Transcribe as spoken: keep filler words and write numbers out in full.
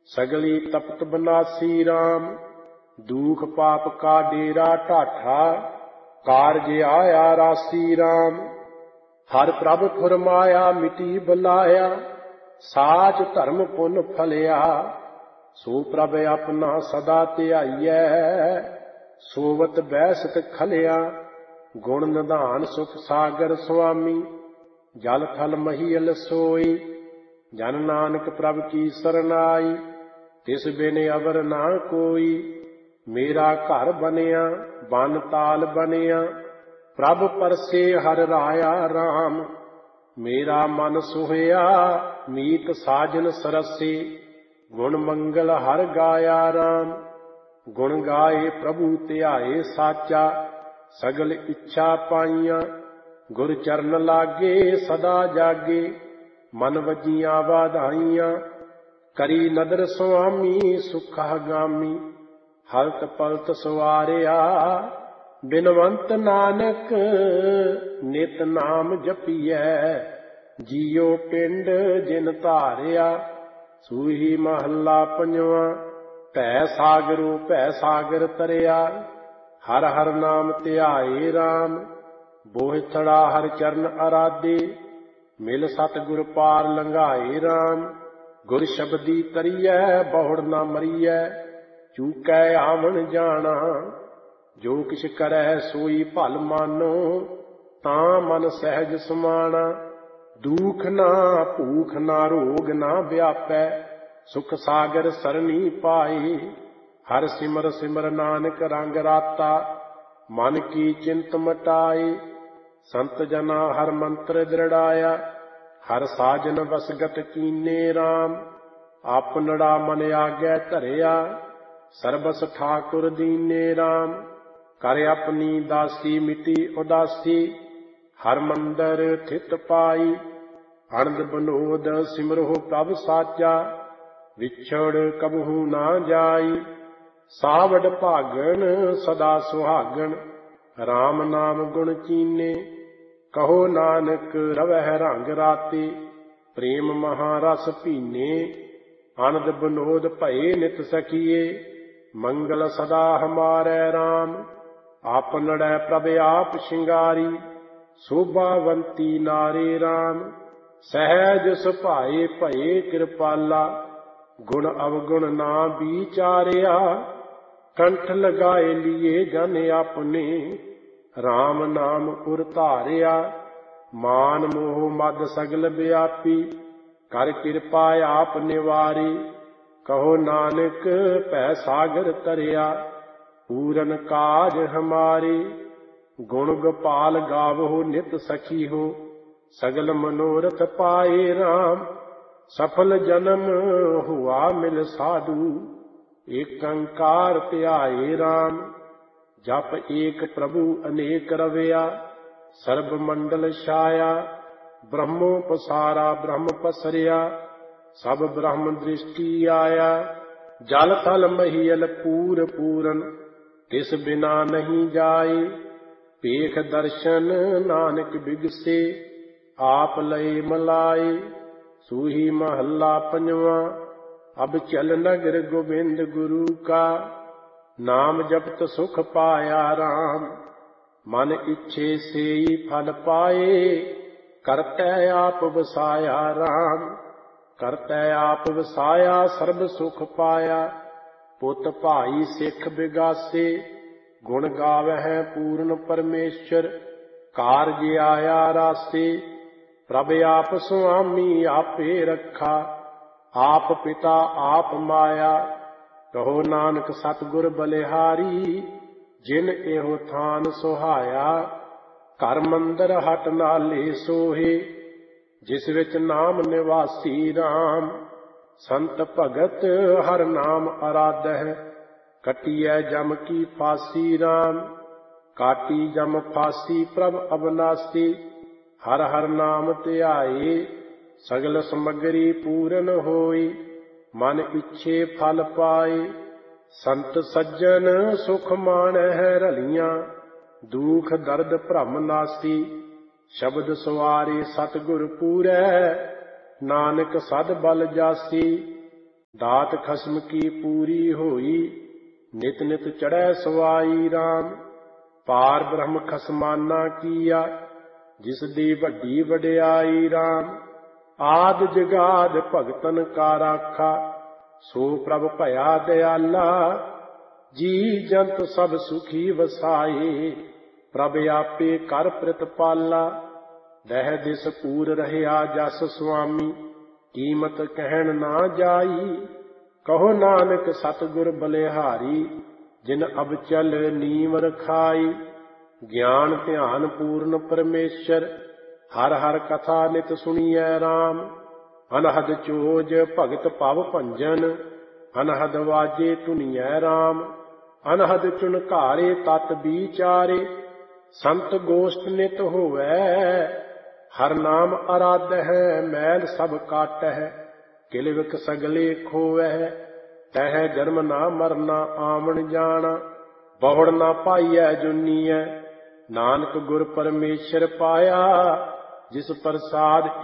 सगली तपत बनासी राम। दुख पाप का डेरा ढाठा, कारज आया रासी राम। हर प्रभ फुरमाया मिटी बलाया, साच धर्म पुन फलिया। सो प्रभ अपना सदा ध्याइयै, सोवत बैसत खलिया। गुण निधान सुख सागर स्वामी, जल थल महीयल सोई। जन नानक प्रभ की सरनाई, तिस बिन अवर ना कोई। मेरा घर बनिया बन ताल बनिया, प्रभ परसे हर राया राम। मेरा मन सोहया मीत साजन सरसे, गुण मंगल हर गाया राम। गुण गाए प्रभु ध्याए साचा, सगल इच्छा पाइया। गुर चरण लागे सदा जागे, मन वजिया वाधाइया। करी नदर स्वामी सुखा गामी, हलत पलत सवारिया। बिनवंत नानक नित नाम जपियै, जियो पिंड जिन धारिया। सूही महला पंजवा, भै सागरो भै सागर तरिया। हर हर नाम ध्याए राम, बोहिथड़ा हर चरण आराधे। मिल सतगुर पार लंघाए राम। गुर शब्दी तरियै बहुड़ न मरियै, चूकै आवन जाना। जो किछ करै सोई भल मानो, तां मन सहज समाना। दुख ना भूख ना रोग ना व्यापै, सुख सागर सरनी पाए। हर सिमर सिमर नानक रंग राता, मन की चिंत मटाए। संत जना हर मंत्र दृढ़ाया, हर साजन वसगत कीने राम। आपनड़ा मन आगे धरिया, सरबस ठाकुर दीने राम। कर अपनी दासी मिटी उदासी, हर मंदर थित पाई। अनंद बनोद सिमरो प्रभ साचा, विछड़ कबहू ना जाई। सावड भागन सदा सुहागन, राम नाम गुण चीने। कहो नानक रवह रंग राते, प्रेम महारस पीने। आनंद बनोद भये नित सखिए, मंगल सदा हमारे राम। आपनड़ै प्रभ आप शिंगारी, शोभावंती नारे राम। सहज सुभाए भये कृपाला, गुण अवगुण ना विचारिया। कंठ लगाए लिए जन अपने, राम नाम उर धारिया। मान मोह मद सगल व्यापी, कर कृपा आप निवारी। कहो नानक भै सागर तरिया, पूरन काज हमारे। गुण गोपाल गावो नित सखी हो, सगल मनोरथ पाए राम। सफल जन्म हुआ मिल साधु, एक अंकार ध्याए राम। जप एक प्रभु अनेक रवैया, सर्ब मंडल छाया। ब्रह्मो पसारा ब्रह्म पसरिया, सब ब्रह्म दृष्टि आया। जल थल महीयल पूर पूरन, तिस बिना नहीं जाए। पेख दर्शन नानक बिगसे, आप लय मलाए। सूही महला पंजवा, अब चल नगर गोविंद गुरु का। नाम जपत सुख पाया राम, मन इच्छे से ही फल पाए। करते आप वसाया राम, करते आप वसाया सर्ब सुख पाया। पुत भाई सिख बिगासे, गुण गावह पूर्ण परमेश्वर। कारज आया रासे, प्रभ आप स्वामी आपे रखा। आप पिता आप माया, कहो नानक सतगुर बलिहारी। जिन एहो थान सुहाया, घर मंदर हट नाले सोहे। जिस विच नाम निवासी राम, संत भगत हर नाम आराधह। कटियै जम की फांसी राम, काटी जम फांसी प्रभ अविनाशी। हर हर नाम ध्याए, सगल समगरी पूरन होई। मन इच्छे फल पाए, संत सज्जन सुख माणह रलियां। दुख दर्द भ्रम नासी, शब्द सवारे सतगुर पूरै। नानक सद बल जासी, ਦਾਤ ਖਸਮ ਕੀ ਪੂਰੀ ਹੋਈ, ਨਿਤ ਨਿਤ ਚੜ੍ਹੈ ਸਵਾਈ ਰਾਮ। ਪਾਰ ਬ੍ਰਹਮ ਖਸਮਾਨਾ ਕੀਆ, ਜਿਸ ਦੀ ਵੱਡੀ ਵਡਿਆਈ ਰਾਮ। ਆਦਿ ਜਗਾਦ ਭਗਤਨ ਕਾ ਰਾਖਾ, ਸੋ ਪ੍ਰਭ ਭਇਆ ਦਿਆਲਾ। ਜੀ ਜੰਤ ਸਭ ਸੁਖੀ ਵਸਾਏ, ਪ੍ਰਭ ਆਪੇ ਕਰ ਪ੍ਰਿਤਪਾਲਾ। ਦਹਿ ਦਿਸ ਪੂਰ ਰਹਿਆ ਜਸ ਸੁਆਮੀ, ਕੀਮਤ ਕਹਿਣ ਨਾ ਜਾਈ। ਕਹੋ ਨਾਨਕ ਸਤਿਗੁਰ ਬਲਿਹਾਰੀ, ਜਿਨ ਅਬਚਲ ਨੀਮ ਰਖਾਈ। ਗਿਆਨ ਧਿਆਨ ਪੂਰਨ ਪਰਮੇਸ਼ਰ, ਹਰ ਹਰ ਕਥਾ ਨਿਤ ਸੁਣੀਐ ਰਾਮ। ਅਨਹਦ ਚੋਜ ਭਗਤ ਭਵ ਭੰਜਨ, ਅਨਹਦ ਵਾਜੇ ਧੁਨੀਐ ਰਾਮ। ਅਨਹਦ ਚੁਨਕਾਰੇ ਤਤ ਵਿਚਾਰੇ, ਸੰਤ ਗੋਸ਼ਟ ਨਿਤ ਹੋਵੈ। ਹਰ ਨਾਮ ਅਰਾਧਹਿ, ਮੈਲ ਸਭ ਕਾਟਹਿ, ਕਿਲਵਿਕ ਸਗਲੇ ਖੋਵੈ। ਤਹਿ ਜਨਮ ਨਾ ਮਰਨਾ ਆਵਣ ਜਾਣਾ, ਬਹੁੜ ਨਾ ਪਾਈਐ ਜੁਨੀਐ। ਨਾਨਕ ਗੁਰ ਪਰਮੇਸ਼ਰ ਪਾਇਆ, ਜਿਸ ਪ੍ਰਸਾਦ